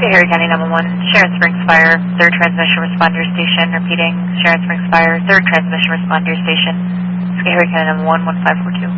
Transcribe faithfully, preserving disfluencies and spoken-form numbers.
Harry County nine one one, Sharon Springs Fire, third transmission responder station, repeating, Sharon Springs Fire, third transmission responder station, Harry County nine one one, one five four two.